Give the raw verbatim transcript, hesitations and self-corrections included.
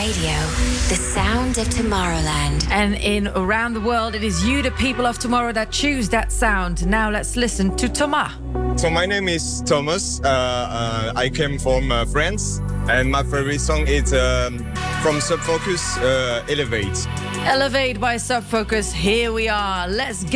Radio, the sound of Tomorrowland. And in Around the World, it is you, the people of tomorrow, that choose that sound. Now let's listen to Thomas. So my name is Thomas. Uh, uh, I came from uh, France, and my favorite song is um, from Sub Focus, uh, Elevate. Elevate by Sub Focus. Here we are. Let's get